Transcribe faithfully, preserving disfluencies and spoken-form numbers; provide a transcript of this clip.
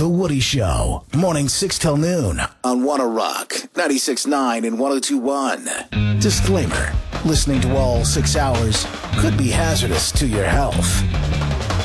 The Woody Show, morning six till noon on Wanna Rock, ninety-six point nine and one oh two point one. Disclaimer, listening to all six hours could be hazardous to your health.